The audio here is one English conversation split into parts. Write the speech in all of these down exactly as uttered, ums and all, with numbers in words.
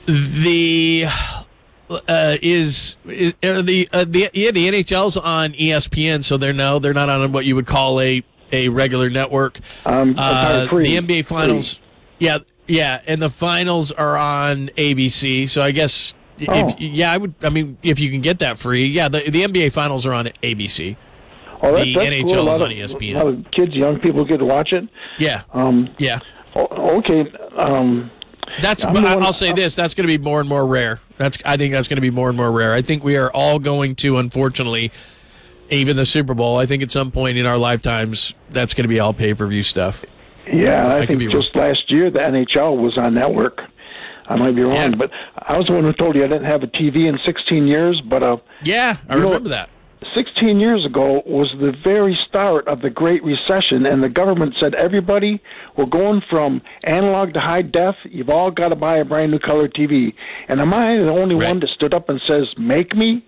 The uh, is, is uh, the uh, the yeah the N H L's on E S P N, so they're no they're not on what you would call a, a regular network. Um, uh, free, the N B A finals, free. yeah yeah, and the finals are on A B C. So I guess Oh. if yeah I would I mean if you can get that free, yeah the the N B A finals are on A B C. Oh, that, the that's N H cool. L A is lot on of, E S P A lot N. of kids, young people get to watch it. Yeah, Um, yeah. o- okay. Um, That's. I'm the I- one- I'll say this. That's going to be more and more rare. That's. I think that's going to be more and more rare. I think we are all going to, unfortunately, even the Super Bowl. I think at some point in our lifetimes, that's going to be all pay per view stuff. Yeah, I, I could think be just last year the N H L was on network. I might be wrong, Yeah. but I was the one who told you I didn't have a T V in sixteen years. But uh, Yeah, I You know- remember that. sixteen years ago was the very start of the Great Recession, and the government said, everybody, we're going from analog to high def. You've all got to buy a brand new color T V. And am I the only Right. one that stood up and says, make me?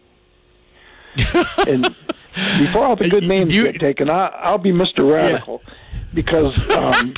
And before all the good You- names you- get taken, I, I'll be Mister Radical. Because um,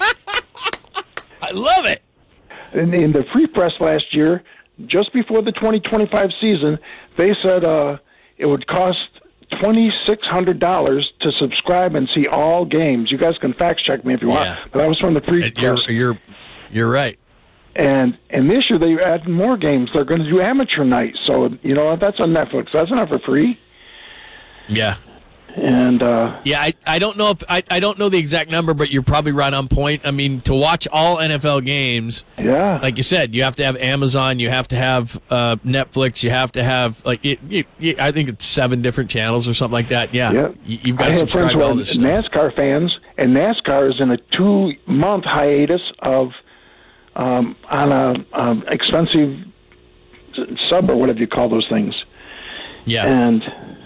I love it. in, in the Free Press last year, just before the twenty twenty-five season, they said uh, it would cost twenty-six hundred dollars to subscribe and see all games. You guys can fact check me if you Yeah. want, but that was from the Free You're. Press. You're. You're right. And and this year they added more games. They're going to do amateur night, so you know that's on Netflix. That's not for free. Yeah. And uh, Yeah, I, I don't know if I, I don't know the exact number, but you're probably right on point. I mean, to watch all N F L games, yeah, like you said, you have to have Amazon, you have to have uh, Netflix, you have to have like it, you, you, I think it's seven different channels or something like that. Yeah, yeah. you, you've got I to have subscribe friends who to are all this stuff. NASCAR fans, and NASCAR is in a two-month hiatus of um, on a um, expensive sub or whatever you call those things. Yeah, And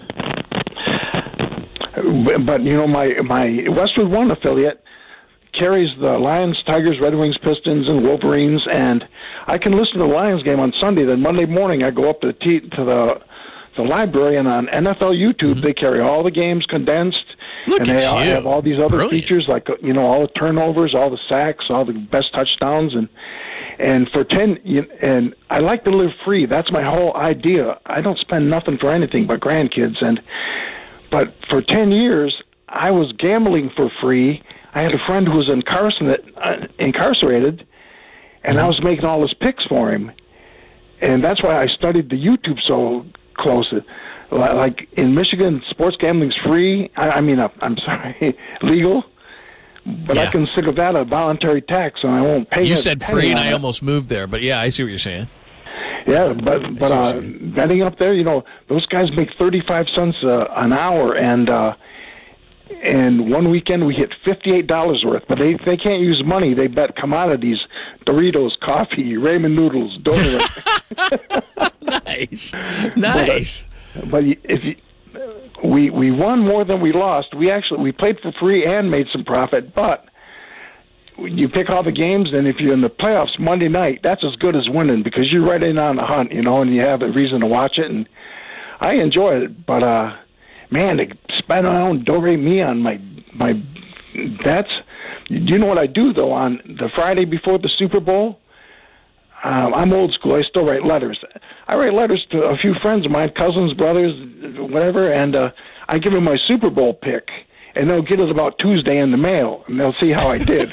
but you know my my Westwood One affiliate carries the Lions, Tigers, Red Wings, Pistons, and Wolverines, and I can listen to the Lions game on Sunday. Then Monday morning I go up to the t- to the the library, and on N F L YouTube Mm-hmm. they carry all the games condensed, Look and at they all you. have all these other Brilliant. features like you know all the turnovers, all the sacks, all the best touchdowns, and and for ten you- and I like to live free. That's my whole idea. I don't spend nothing for anything but grandkids, and but for ten years I was gambling for free. I had a friend who was incarcerated, uh, incarcerated, and I was making all his picks for him, and that's why I studied the YouTube so close. Like in Michigan, sports gambling's free. I, I mean, uh, I'm sorry, legal. But Yeah. I consider that a voluntary tax, and I won't pay. you a said penny free, and on I it. almost moved there, but yeah, I see what you're saying. Yeah, but but see what uh, you're saying. betting up there, you know, those guys make thirty-five cents uh, an hour, and uh, and one weekend we hit fifty-eight dollars worth. But they they can't use money; they bet commodities: Doritos, coffee, ramen noodles, donut. Nice, nice. But if you, we we won more than we lost, we actually we played for free and made some profit. But you pick all the games, and if you're in the playoffs Monday night, that's as good as winning because you're right in on the hunt, you know, and you have a reason to watch it. And I enjoy it, but uh, man, to spend my own do re mi on my my that's. You know what I do though on the Friday before the Super Bowl? Um, I'm old school. I still write letters. I write letters to a few friends of mine, cousins, brothers, whatever, and uh, I give them my Super Bowl pick, and they'll get it about Tuesday in the mail, and they'll see how I did.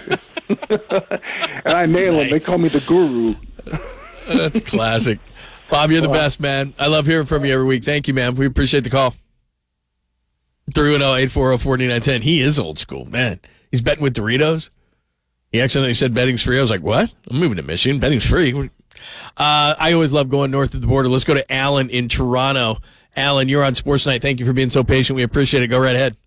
And I nail them. They Nice. call me the guru. That's classic. Bob, you're the Well, best, man. I love hearing from you every week. Thank you, man. We appreciate the call. three one zero, eight four zero, four nine one zero. He is old school, man. He's betting with Doritos. He accidentally said betting's free. I was like, what? I'm moving to Michigan. Betting's free. Uh, I always love going north of the border. Let's go to Alan in Toronto. Alan, you're on Sports Night. Thank you for being so patient. We appreciate it. Go right ahead.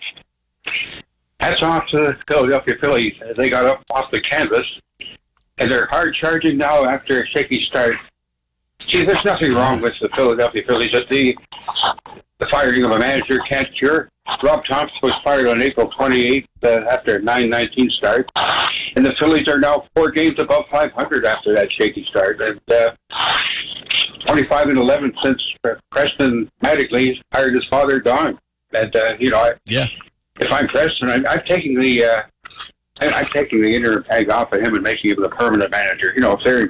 Hats off to the Philadelphia Phillies. They got up off the canvas, and they're hard charging now after a shaky start. See, there's nothing wrong with the Philadelphia Phillies. That the the firing of a manager can't cure. Rob Thompson was fired on April twenty-eighth uh, after a nine nineteen start, and the Phillies are now four games above five hundred after that shaky start. And uh, twenty-five and eleven since Preston Mattingly hired his father, Don. And uh, you know, I, Yeah. if I'm Preston, I'm, I'm taking the uh, I'm, I'm taking the interim tag off of him and making him the permanent manager. You know, if they're